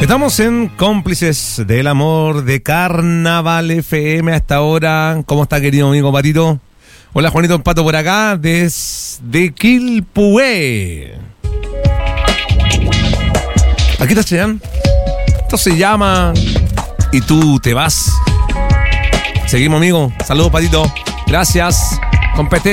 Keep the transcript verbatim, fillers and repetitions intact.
Estamos en Cómplices del Amor de Carnaval F M a esta hora. ¿Cómo está, querido amigo Patito? Hola, Juanito Pato por acá, desde Quilpué. Aquí está Cheyenne. Esto se llama Y tú te vas. Seguimos, amigo. Saludos, Patito. Gracias. Compete.